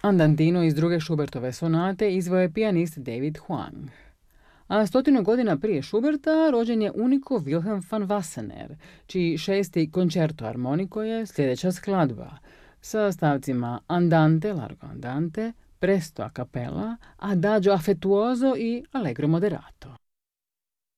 Andantino iz druge Schubertove sonate izveo je pijanist David Huang. A 100 godina prije Schuberta rođen je Unico Wilhelm van Wassenaer, čiji šesti koncerto armoniko je sljedeća skladba sa stavcima Andante, Largo Andante, Presto a cappella, Adagio affettuoso i Allegro moderato.